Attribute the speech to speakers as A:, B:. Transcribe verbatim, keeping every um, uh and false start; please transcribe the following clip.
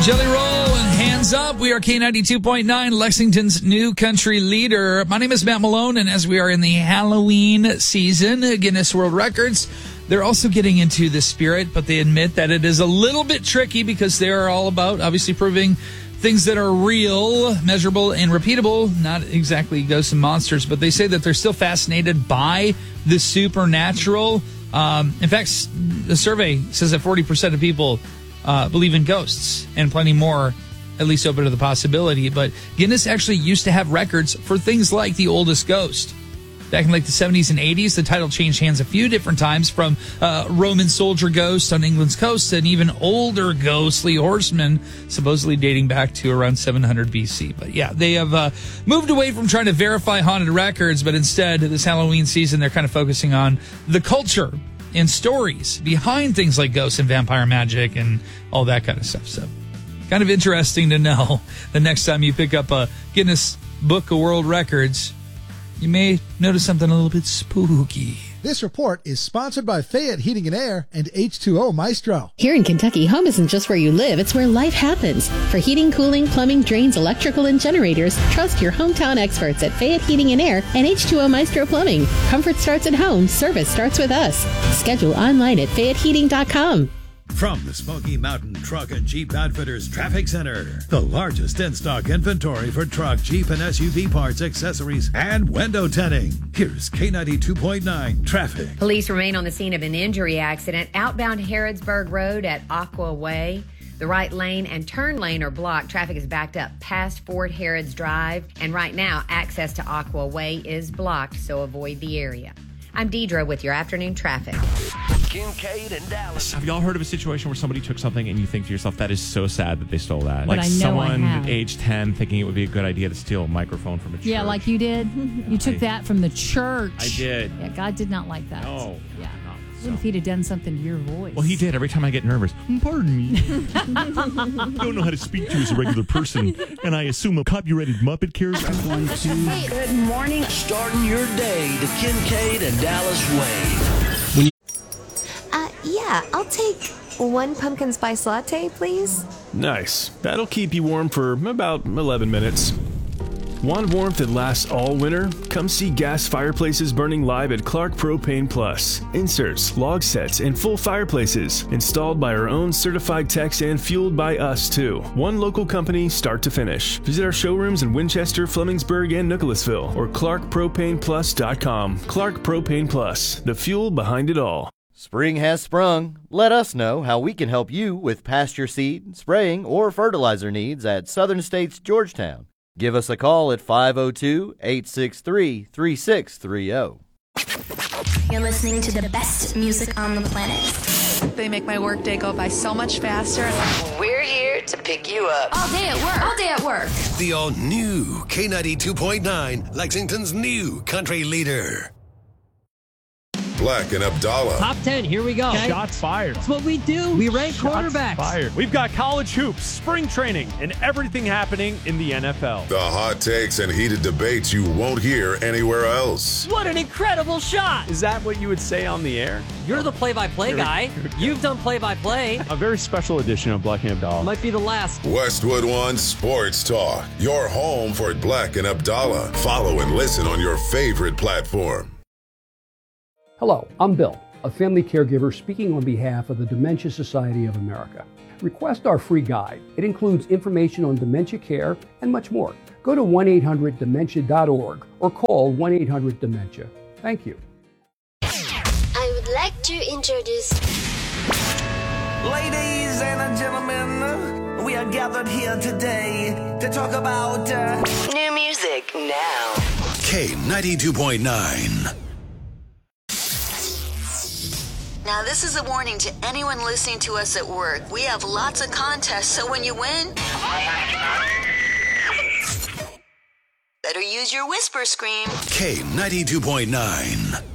A: Jelly Roll and Hands Up. We are K ninety-two point nine, Lexington's new country leader. My name is Matt Malone, and as we are in the Halloween season, Guinness World Records, they're also getting into the spirit, but they admit that it is a little bit tricky because they are all about, obviously, proving things that are real, measurable, and repeatable, not exactly ghosts and monsters, but they say that they're still fascinated by the supernatural. Um, in fact, the survey says that forty percent of people Uh, believe in ghosts, and plenty more at least open to the possibility. But Guinness actually used to have records for things like the oldest ghost. Back in like the seventies and eighties, the title changed hands a few different times, from uh, Roman soldier ghosts on England's coast to an even older ghostly horseman, supposedly dating back to around seven hundred B C. But yeah, they have uh, moved away from trying to verify haunted records, but instead, this Halloween season, they're kind of focusing on the culture and stories behind things like ghosts and vampire magic and all that kind of stuff. So kind of interesting to know the next time you pick up a Guinness Book of World Records, you may notice something a little bit spooky.
B: This report is sponsored by Fayette Heating and Air and H two O Maestro.
C: Here in Kentucky, home isn't just where you live, it's where life happens. For heating, cooling, plumbing, drains, electrical, and generators, trust your hometown experts at Fayette Heating and Air and H two O Maestro Plumbing. Comfort starts at home. Service starts with us. Schedule online at fayette heating dot com.
D: From the Smoky Mountain Truck and Jeep Outfitters Traffic Center, the largest in-stock inventory for truck, Jeep, and S U V parts, accessories, and window tinting. Here's K ninety-two point nine Traffic.
E: Police remain on the scene of an injury accident outbound Harrodsburg Road at Aqua Way. The right lane and turn lane are blocked. Traffic is backed up past Fort Harrods Drive, and right now access to Aqua Way is blocked, so avoid the area. I'm Deidre with your afternoon traffic.
F: Kincaid and Dallas.
G: Have y'all heard of a situation where somebody took something and you think to yourself, that is so sad that they stole that?
H: But
G: like
H: I know
G: someone
H: I have.
G: at age ten thinking it would be a good idea to steal a microphone from a church.
H: Yeah, like you did. You took
G: I-
H: that from the church.
G: I did.
H: Yeah, God did not like that.
G: No.
H: Yeah.
G: no,
H: What if he'd have done something to your voice?
G: Well, he did every time I get nervous. Pardon me. Don't know how to speak to you as a regular person, and I assume a copyrighted Muppet character.
F: One, two. Good morning. Starting your day the Kincaid and Dallas way.
I: Uh, yeah, I'll take one pumpkin spice latte, please.
J: Nice. That'll keep you warm for about eleven minutes. Want warmth that lasts all winter? Come see gas fireplaces burning live at Clark Propane Plus. Inserts, log sets, and full fireplaces. Installed by our own certified techs and fueled by us, too. One local company, start to finish. Visit our showrooms in Winchester, Flemingsburg, and Nicholasville, or clark propane plus dot com. Clark Propane Plus, the fuel behind it all.
K: Spring has sprung. Let us know how we can help you with pasture seed, spraying, or fertilizer needs at Southern States Georgetown. Give us a call at five oh two, eight six three, three six three oh.
L: You're listening to the best music on the planet.
M: They make my workday go by so much faster.
N: We're here to pick you up.
L: All day at work. All day at work.
D: The all-new K ninety-two point nine, Lexington's new country leader.
O: Black and Abdallah.
P: Top ten, here we go.
Q: Okay. Shots fired.
P: That's what we do. We rank
Q: Shots
P: quarterbacks.
Q: Fired. We've got college hoops, spring training, and everything happening in the N F L.
O: The hot takes and heated debates you won't hear anywhere else.
P: What an incredible shot.
Q: Is that what you would say on the air?
P: You're the play-by-play
Q: Here,
P: guy.
Q: here
P: You've done play-by-play.
Q: A very special edition of Black and Abdallah.
P: Might be the last.
O: Westwood One Sports Talk. Your home for Black and Abdallah. Follow and listen on your favorite platform.
R: Hello, I'm Bill, a family caregiver speaking on behalf of the Dementia Society of America. Request our free guide. It includes information on dementia care and much more. Go to one eight hundred dementia dot org or call one eight hundred dementia. Thank you.
S: I would like to introduce...
F: Ladies and gentlemen, we are gathered here today to talk about uh,
N: new music now.
D: K ninety-two point nine.
N: Now, this is a warning to anyone listening to us at work. We have lots of contests, so when you win, better use your whisper scream.
D: K ninety-two point nine.